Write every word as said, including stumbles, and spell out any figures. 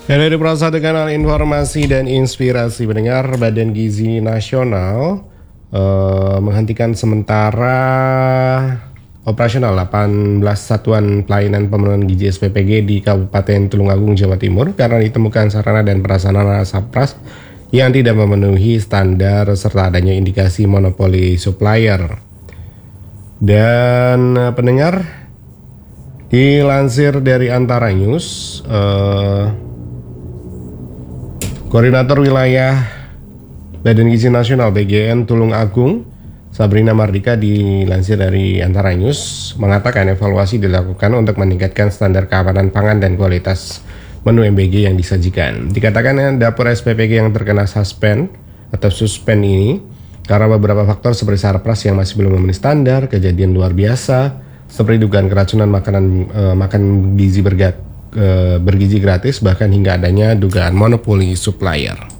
Dan dari satu kanal informasi dan inspirasi pendengar, Badan Gizi Nasional eh, menghentikan sementara operasional delapan belas satuan pelayanan pemenuhan gizi S P P G di Kabupaten Tulungagung, Jawa Timur karena ditemukan sarana dan prasarana Sapras yang tidak memenuhi standar serta adanya indikasi monopoli supplier. Dan eh, pendengar, dilansir dari Antara News, eh, Koordinator Wilayah Badan Gizi Nasional B G N Tulungagung, Sabrina Mardika, dilansir dari Antara News, mengatakan evaluasi dilakukan untuk meningkatkan standar keamanan pangan dan kualitas menu M B G yang disajikan. Dikatakan dapur S P P G yang terkena suspend atau suspend ini karena beberapa faktor seperti Sarpras yang masih belum memenuhi standar, kejadian luar biasa seperti dugaan keracunan makanan eh, makan gizi bergat bergizi gratis, bahkan hingga adanya dugaan monopoli supplier.